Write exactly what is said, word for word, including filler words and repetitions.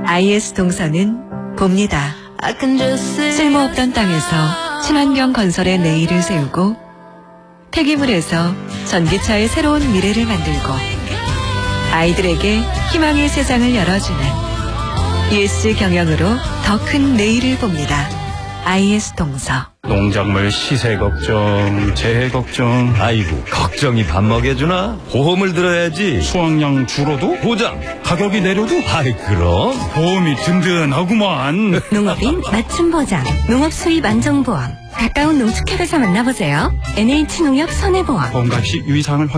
아이에스 동서는 봅니다. 쓸모없던 땅에서 친환경 건설의 내일을 세우고 폐기물에서 전기차의 새로운 미래를 만들고 아이들에게 희망의 세상을 열어주는 이에스지 경영으로 더 큰 내일을 봅니다. 아이에스 동서. 농작물 시세 걱정, 재해 걱정. 아이고, 걱정이 밥 먹여주나? 보험을 들어야지. 수확량 줄어도? 보장. 가격이 내려도? 아이, 그럼. 보험이 든든하구만. 농업인 맞춤 보장, 농업 수입 안정보험. 가까운 농축협에서 만나보세요. 엔에이치농협 손해보험. 보험가입 시 유의사항을 확인하세요.